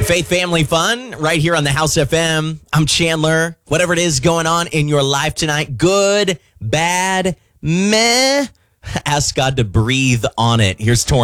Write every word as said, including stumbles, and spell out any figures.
Faith Family Fun right here on the House F M. I'm Chandler. Whatever it is going on in your life tonight, good, bad, meh, ask God to breathe on it. Here's Torrance.